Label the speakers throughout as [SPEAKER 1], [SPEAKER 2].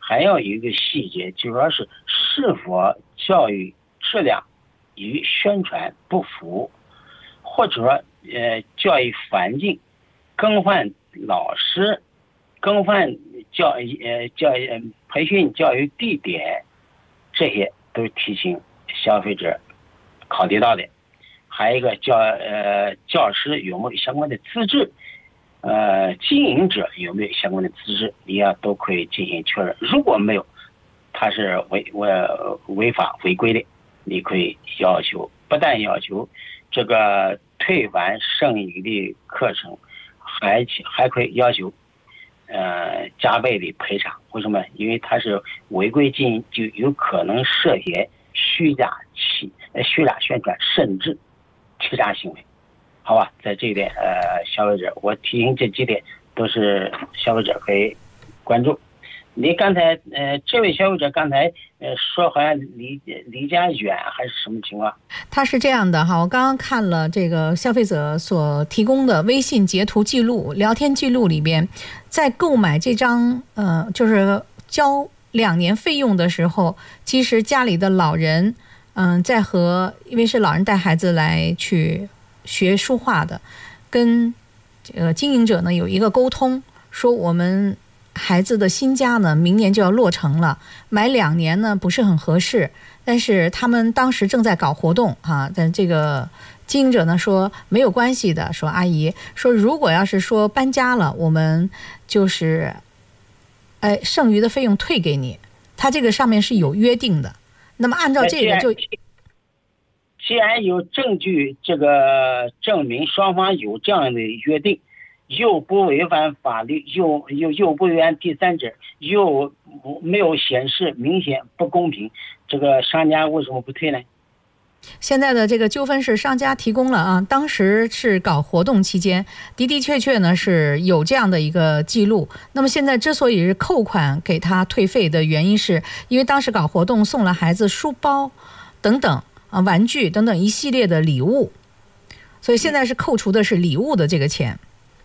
[SPEAKER 1] 还要有一个细节，就说是否教育质量与宣传不符，或者说教育环境更换老师、更换培训教育地点，这些都是提醒消费者考虑到的。还有一个教师有没有相关的资质，经营者有没有相关的资质，你要都可以进行确认。如果没有，他是违法违规的，你可以要求，不但要求这个退还剩余的课程，还可以要求加倍的赔偿。为什么？因为他是违规经营，就有可能涉嫌虚假宣传，甚至欺诈行为。好吧，在这一点消费者，我提醒这几点都是消费者可以关注。你刚才这位消费者刚才说好像离家远还是什么情况？
[SPEAKER 2] 他是这样的哈，我刚刚看了这个消费者所提供的微信截图记录、聊天记录里边，在购买这张就是交2年费用的时候，其实家里的老人在因为是老人带孩子来去学书画的，跟经营者呢有一个沟通，说我们孩子的新家呢明年就要落成了，买2年呢不是很合适，但是他们当时正在搞活动啊，但这个经营者呢说没有关系的，说阿姨说如果要是说搬家了，我们就是剩余的费用退给你，他这个上面是有约定的。那么按照这个
[SPEAKER 1] 既然有证据这个证明双方有这样的约定，又不违反法律，又不违反第三者，又没有显示明显不公平，这个商家为什么不退呢？
[SPEAKER 2] 现在的这个纠纷是商家提供了啊，当时是搞活动期间的确呢是有这样的一个记录。那么现在之所以是扣款给他退费的原因，是因为当时搞活动送了孩子书包等等玩具等等一系列的礼物，所以现在是扣除的是礼物的这个钱。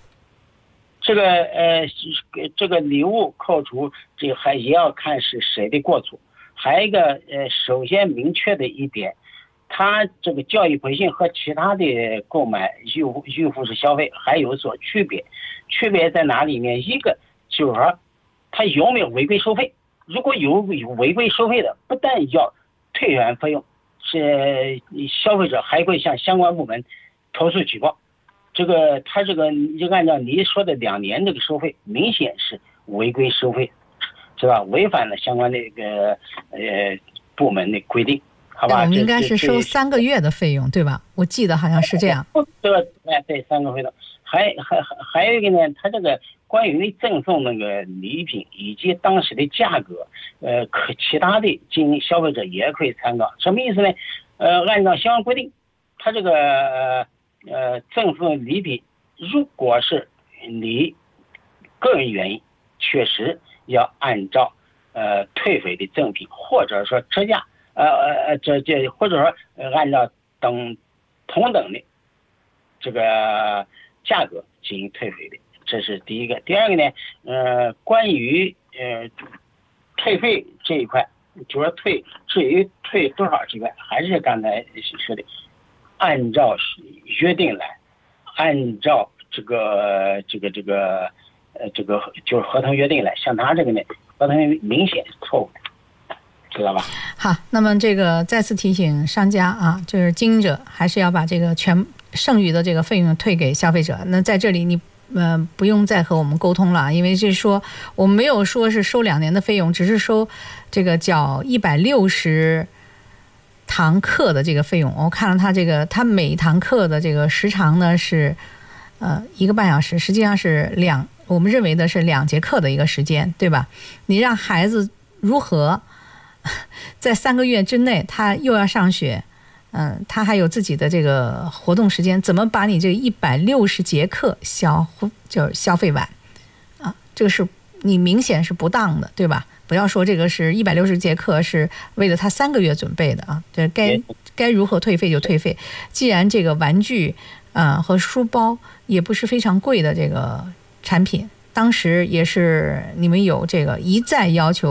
[SPEAKER 1] 这个礼物扣除，这个也要看是谁的过错。还有一个首先明确的一点，他这个教育培训和其他的购买预付式消费还有所区别。区别在哪里呢？一个就是说他有没有违规收费，如果有违规收费的，不但要退还费用，消费者还会向相关部门投诉举报。他这个就按照你说的2年这个收费，明显是违规收费，是吧？违反了相关的部门的规定，好吧？
[SPEAKER 2] 我们应该是收3个月的费用，对吧？我记得好像是这样。
[SPEAKER 1] 对3个费用。还有一个呢，他这个关于赠送那个礼品以及当时的价格，其他的消费者也可以参考。什么意思呢？按照相关规定，他这个赠送礼品，如果是你个人原因，确实要按照退费的赠品，或者说折价，或者说按照同等的这个价格进行退费的，这是第一个。第二个呢，关于退费这一块，就是至于退多少这块，还是刚才说的，按照约定来，按照这个就是合同约定来。像他这个呢，合同明显是错误的，知道吧？
[SPEAKER 2] 好，那么这个再次提醒商家啊，就是经营者还是要把这个剩余的这个费用退给消费者。那在这里你不用再和我们沟通了，因为是说我们没有说是收2年的费用，只是收这个缴160堂课的这个费用。我看了他每一堂课的这个时长呢是1个半小时，实际上是我们认为的是2节课的一个时间，对吧？你让孩子如何在3个月之内他又要上学，他还有自己的这个活动时间，怎么把你这160节课就是消费完啊？这个是你明显是不当的，对吧？不要说这个是160节课是为了他3个月准备的啊，这该如何退费就退费。既然这个玩具和书包也不是非常贵的这个产品，当时也是你们有这个一再要求